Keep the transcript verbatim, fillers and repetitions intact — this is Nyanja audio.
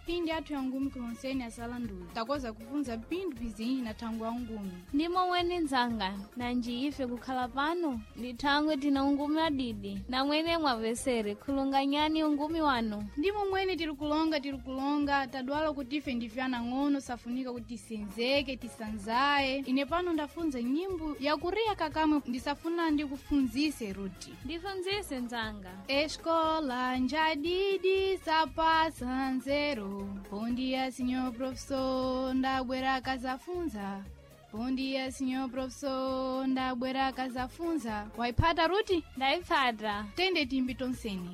pindi athu ya ngumi kuhonseni asalandulo takoza kufunza pindu pizinji na thango ya ngumi. Ndimo mwene nzanga na njiife kukhala pano ndi thangwe tina ungumi adidi na mwene mwavesere khulunganyani ungumi wanu. Ndimo mwene tiri kulonga tiri kulonga tadwala kuti ife ndife anang'ono safunika kuti tisenzeke tisanzaye. Ine pano ndafunza nyimbo ya kuriya kakamwe ndisafuna ndikufunzise Ruti. Ndifunzise nzanga. Escola njadidi sapasa nzero. Bom dia, senhor professor, ndabwera kazafunza. Bom dia, senhor professor, ndabwera kazafunza. Waipata Ruti? Ndaipata. Tende timbi tonseni.